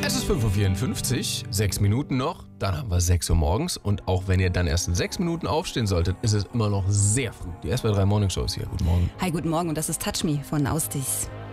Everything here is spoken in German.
Es ist 5:54 Uhr, 6 Minuten noch, dann haben wir 6 Uhr morgens und auch wenn ihr dann erst in 6 Minuten aufstehen solltet, ist es immer noch sehr früh. Die SWR3 Morning Show ist hier. Guten Morgen. Hi, guten Morgen und das ist Touch Me von Austis.